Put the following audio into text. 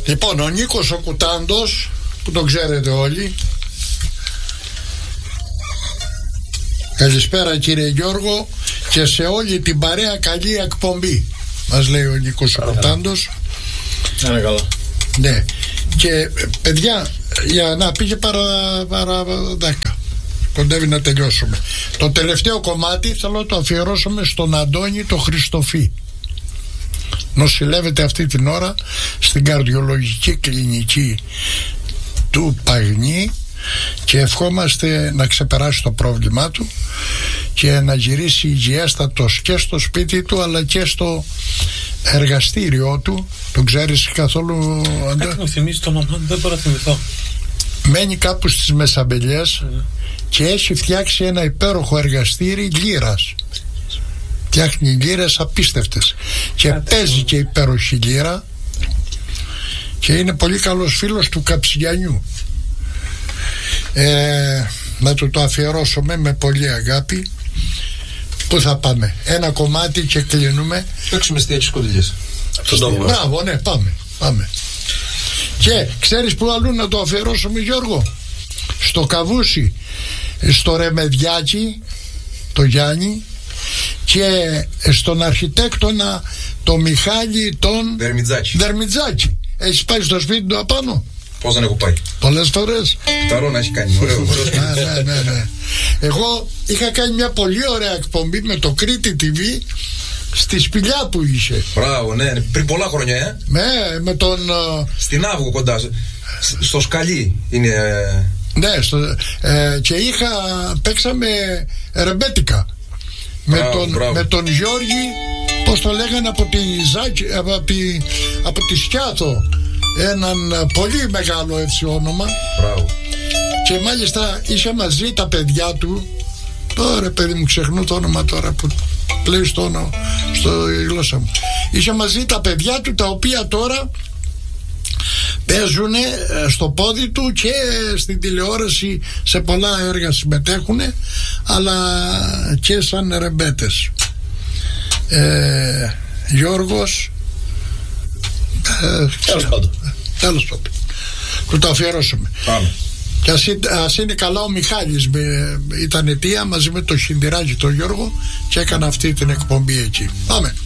Λοιπόν, ο Νίκος ο Κουτάντος, που τον ξέρετε όλοι. Καλησπέρα κύριε Γιώργο, και σε όλη την παρέα καλή εκπομπή, μας λέει ο Νίκος ο Κουτάντος. Είναι καλά. Ναι. Και παιδιά, για να πήγε παρά 10, κοντεύει να τελειώσουμε. Το τελευταίο κομμάτι θέλω να το αφιερώσουμε στον Αντώνη το Χριστοφή. Νοσηλεύεται αυτή την ώρα στην καρδιολογική κλινική του Παγνή και ευχόμαστε να ξεπεράσει το πρόβλημά του και να γυρίσει υγιέστατος και στο σπίτι του αλλά και στο εργαστήριό του. Τον ξέρεις καθόλου, Αντώνη? Μου θυμίζει το όνομα, δεν μπορώ να θυμηθώ. Μένει κάπου στις Μεσαμπελιές και έχει φτιάξει ένα υπέροχο εργαστήρι λύρας. Φτιάχνει λύρες απίστευτες και παίζει και υπέροχη λύρα και είναι πολύ καλός φίλος του Καψιανιού. Να του το αφιερώσουμε με πολύ αγάπη. Πού θα πάμε? Ένα κομμάτι και κλείνουμε. Παίξουμε εστιακές κοντιλιές. Μπράβο, ναι, πάμε. Και ξέρεις που αλλού να το αφιερώσουμε, Γιώργο? Στο Καβούσι, στο Ρεμεδιάκι, το Γιάννη, και στον αρχιτέκτονα το Μιχάλη τον Δερμιτζάκη. Έχεις πάει στο σπίτι του απάνω? Πώς δεν έχω πάει? Πολλές φορές. Ταρόνα έχει κάνει, ωραίο. Ναι. Εγώ είχα κάνει μια πολύ ωραία εκπομπή με το Κρήτη TV στη Σπηλιά που είχε. Μπράβο, ναι, πριν πολλά χρόνια, με τον... Στην Αύγο κοντά, στο Σκαλί είναι... Ναι, και παίξαμε ρεμπέτικα με τον Γιώργη, πώς το λέγανε, από τη Σκιάθο, έναν πολύ μεγάλο έτσι όνομα. Μπράβο. Και μάλιστα είχε μαζί τα παιδιά του. Τώρα παιδί μου ξεχνώ το όνομα τώρα που λέει στο γλώσσα μου. Είχε μαζί τα παιδιά του, τα οποία τώρα παίζουν στο πόδι του και στην τηλεόραση, σε πολλά έργα συμμετέχουν, αλλά και σαν ρεμπέτες. Γιώργος, τέλος πάντων, που το αφιερώσουμε. Πάμε. Και ας είναι καλά, ο Μιχάλης ήταν αιτία μαζί με το Χιντηράκη τον Γιώργο και έκανα αυτή την εκπομπή εκεί. Πάμε.